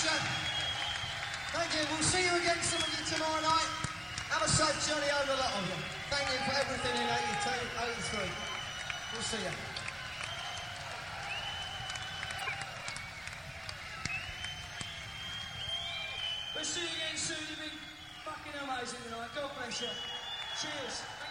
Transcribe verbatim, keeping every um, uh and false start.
pleasure. Thank you. We'll see you again, some of you, tomorrow night. Have a safe journey over, a lot of you. Thank you for everything in eighty-two, eighty-three. We'll see you. We'll see you again soon. You've been fucking amazing tonight. God bless you. Cheers.